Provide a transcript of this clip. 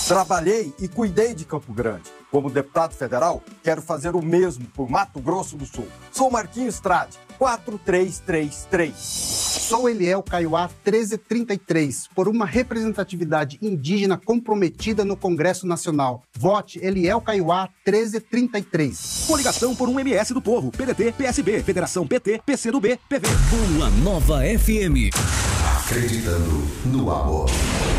Trabalhei e cuidei de Campo Grande. Como deputado federal, quero fazer o mesmo por Mato Grosso do Sul. Sou Marquinhos Trade, 4333. Sou Eliel Kaiowá 1333, por uma representatividade indígena comprometida no Congresso Nacional. Vote Eliel Kaiowá 1333. Coligação por um MS do Povo, PDT, PSB, Federação PT, PCdoB, PV. Boa Nova FM. Acreditando no amor.